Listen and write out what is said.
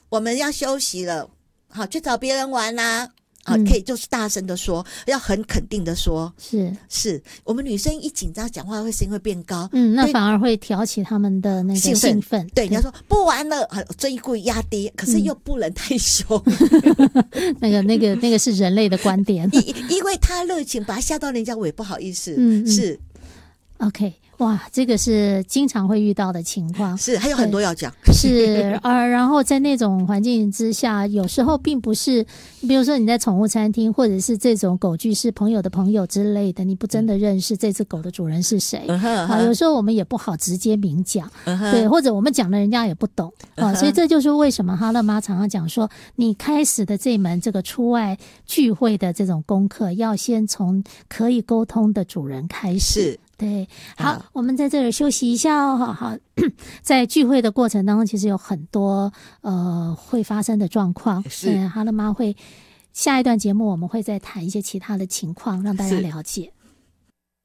我们要休息了，好，去找别人玩啦。可以就是大声的说，要很肯定的说，是我们女生一紧张讲话会声音会变高， 那反而会挑起他们的那个兴奋。 对，你要说不玩了，这一故意压低，可是又不能太凶。 那个是人类的观点， 因为他热情把他吓到人家，我也不好意思。是 OK。哇，这个是经常会遇到的情况， 是还有很多要讲， 是然后在那种环境之下，有时候并不是，比如说你在宠物餐厅，或者是这种狗具是朋友的朋友之类的，你不真的认识这只狗的主人是谁有时候我们也不好直接明讲，对，或者我们讲了人家也不懂所以这就是为什么哈乐妈常常讲说，你开始的这门这个出外聚会的这种功课，要先从可以沟通的主人开始。对，好，我们在这里休息一下好，在聚会的过程当中，其实有很多会发生的状况。哈乐妈会下一段节目，我们会再谈一些其他的情况，让大家了解。